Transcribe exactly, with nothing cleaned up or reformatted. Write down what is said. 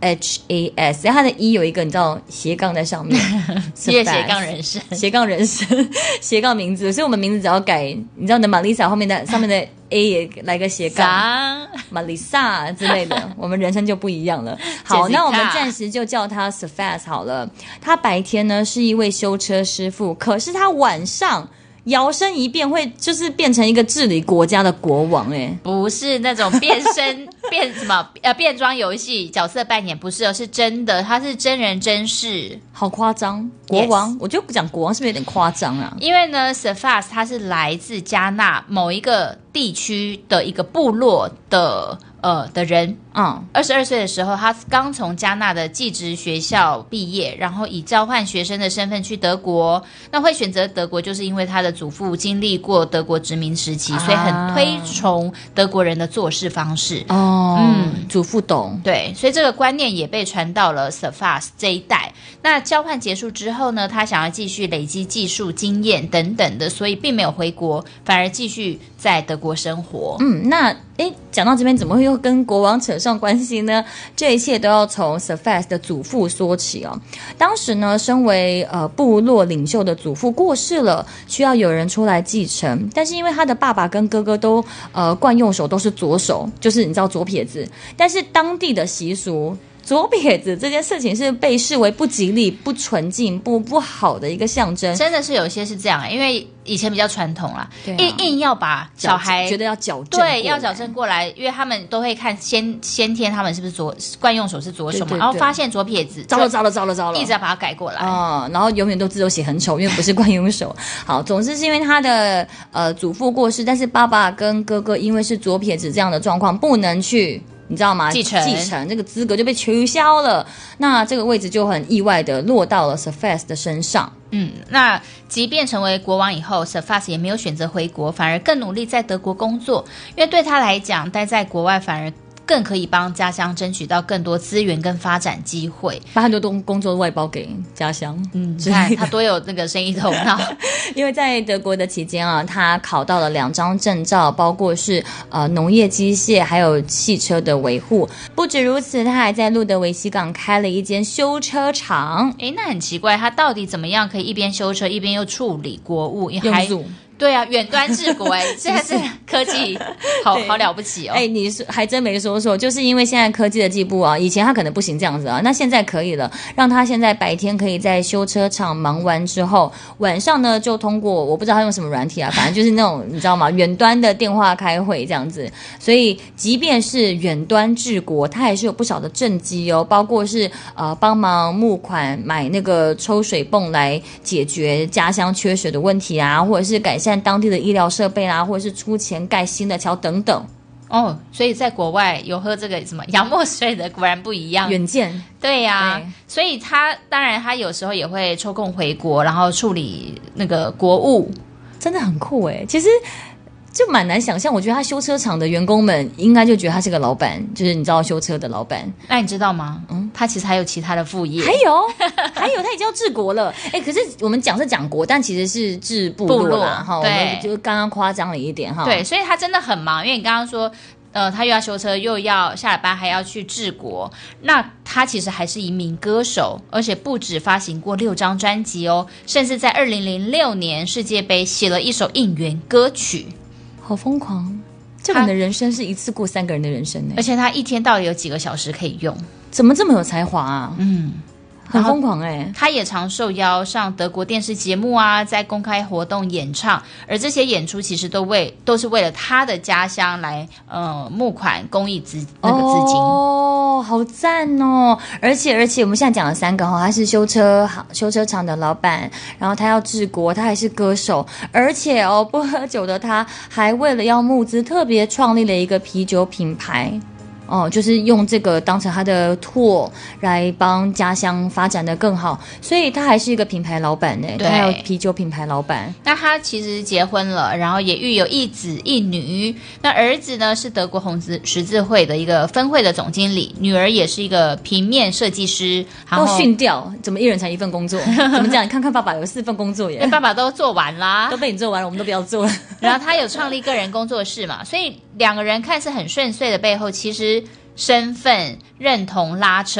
H A S， 它的 E 有一个你知道斜杠在上面， 斜斜杠人生， 斜杠人生，斜杠名字，所以我们名字只要改，你知道的玛丽莎后面的上面的 A 也来个斜杠，玛丽莎之类的，我们人生就不一样了。好，那我们暂时就叫他 Surface 好了。他白天呢是一位修车师傅，可是他晚上摇身一变会就是变成一个治理国家的国王。哎， 不是那种变身变什么呃变装游戏角色扮演，不是哦，是真的，他是真人真事， 好夸张。国王， yes. 我觉得讲国王是不是有点夸张啊？ 因为呢 Surface 他是来自加纳某一个地区的一个部落的呃的人。嗯，二十二岁的时候，他刚从加纳的技职学校毕业，然后以交换学生的身份去德国。那会选择德国，就是因为他的祖父经历过德国殖民时期，啊、所以很推崇德国人的做事方式。 哦，嗯，祖父懂， 对，所以这个观念也被传到了 Surface 这一代。那交换结束之后呢，他想要继续累积技术经验等等的，所以并没有回国，反而继续在德国生活。 嗯，那诶，讲到这边怎么会又跟国王扯上关系呢？这一切都要从 Surface 的祖父说起哦。当时呢，身为呃部落领袖的祖父过世了，需要有人出来继承。但是因为他的爸爸跟哥哥都呃惯用手都是左手，就是你知道左撇子，但是当地的习俗，左撇子这件事情是被视为不吉利、不纯净、不不好的一个象征。 真的是有些是这样，因为以前比较传统啦，啊、硬硬要把小孩觉得要矫正， 对，要矫正过来，因为他们都会看先先天他们是不是左惯用手是左手嘛，对对对，然后发现左撇子， 糟了糟了糟了糟了， 一直要把它改过来啊、嗯，然后永远都字都写很丑，因为不是惯用手。好，总之是因为他的呃祖父过世，但是爸爸跟哥哥因为是左撇子这样的状况，不能去。你知道吗？ 继承继承这个资格就被取消了，那这个位置就很意外的落到了 Surface 的身上。 嗯，那即便成为国王以后 Surface 也没有选择回国，反而更努力在德国工作，因为对他来讲，待在国外反而更可以帮家乡争取到更多资源跟发展机会， 把很多东工作外包给家乡。 嗯，你看他多有那个生意头脑。 因为在德国的期间啊，他考到了两张证照，包括是呃农业机械还有汽车的维护。不止如此，他还在路德维希港开了一间修车厂。 诶，那很奇怪，他到底怎么样可以一边修车一边又处理国务？ 用 Zoom。 对啊，远端治国哎，现在是科技好好了不起哦！ 哎，你还真没说错，就是因为现在科技的进步啊，以前他可能不行这样子啊，那现在可以了，让他现在白天可以在修车厂忙完之后，晚上呢就通过我不知道他用什么软体啊，反正就是那种你知道吗？远端的电话开会这样子，所以即便是远端治国，他还是有不少的政绩哦，包括是呃帮忙募款买那个抽水泵来解决家乡缺水的问题啊，或者是改善当地的医疗设备啦、啊，或者是出钱盖新的桥等等。 哦，所以在国外有喝这个什么洋墨水的果然不一样， 远见。 对呀、啊，所以他当然他有时候也会抽空回国，然后处理那个国务， 真的很酷哎。其实就蛮难想象，我觉得他修车厂的员工们应该就觉得他是个老板，就是你知道修车的老板。 那你知道吗？嗯，他其实还有其他的副业， 还有还有他已经要治国了。哎，可是我们讲是讲国，但其实是治部落啦哈。我们就刚刚夸张了一点哈。 对，所以他真的很忙，因为你刚刚说。呃，他又要修车，又要下了班还要去治国。那他其实还是一名歌手，而且不止发行过六张专辑哦，甚至在二零零六年世界杯写了一首应援歌曲。 好疯狂！这个人的人生是一次过三个人的人生呢， 而且他一天到底有几个小时可以用？ 怎么这么有才华啊？嗯。很疯狂哎、 欸！他也常受邀上德国电视节目啊，在公开活动演唱，而这些演出其实都为都是为了他的家乡来呃募款公益资那个资金哦，好赞哦！而且而且我们现在讲了三个哈，他是修车修车厂的老板，然后他要治国，他还是歌手，而且哦不喝酒的他还为了要募资，特别创立了一个啤酒品牌。哦，就是用这个当成他的拓来帮家乡发展的更好，所以他还是一个品牌老板呢，他有啤酒品牌老板。 那他其实结婚了，然后也育有一子一女。那儿子呢是德国红十字会的一个分会的总经理，女儿也是一个平面设计师。 都训掉，怎么一人才一份工作？怎么这样？你看看爸爸有四份工作耶， 爸爸都做完啦， 都被你做完了，我们都不要做了。 然后他有创立个人工作室嘛，所以两个人看似很顺遂的背后，其实身份认同拉扯。